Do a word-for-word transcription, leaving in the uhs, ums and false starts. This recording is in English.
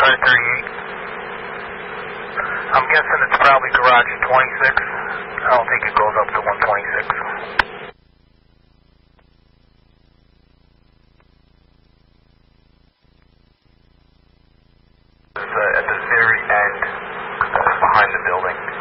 car thirty-eight. I'm guessing it's probably garage twenty-six. I don't think it goes up to one twenty-six. It's uh, at the very end, behind the building.